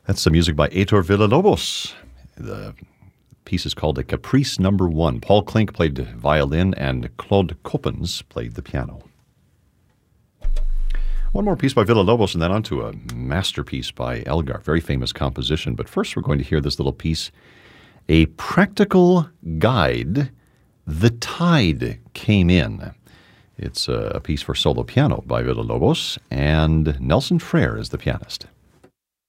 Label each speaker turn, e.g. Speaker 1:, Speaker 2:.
Speaker 1: That's some music by Heitor Villa-Lobos. The piece is called A Caprice No. 1. Paul Klink played violin and Claude Coppens played the piano. One more piece by Villa-Lobos and then on to a masterpiece by Elgar, very famous composition. But first we're going to hear this little piece, A Practical Guide, The Tide Came In. It's a piece for solo piano by Villa-Lobos, and Nelson Frere is the pianist.